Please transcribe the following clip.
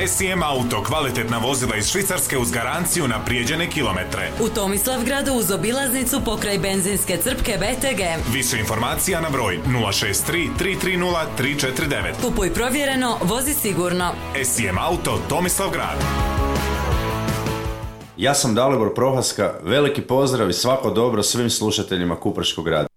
SIM Auto, kvalitetna vozila iz Švicarske uz garanciju na prijeđene kilometre. U Tomislavgradu uz obilaznicu pokraj benzinske crpke BTG. Više informacija na broj 063 330 349. Kupuj provjereno, vozi sigurno. SIM Auto, Tomislavgrad. Ja sam Dalibor Prohaska, veliki pozdrav i svako dobro svim slušateljima Kupreškog radija.